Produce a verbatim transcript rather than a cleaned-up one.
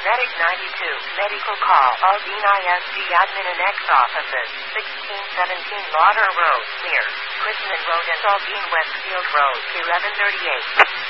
Medic ninety-two, medical call, Aldine I S G admin and X offices, sixteen seventeen Lauder Road, near Chrisman Road and Aldine Westfield Road, eleven thirty-eight.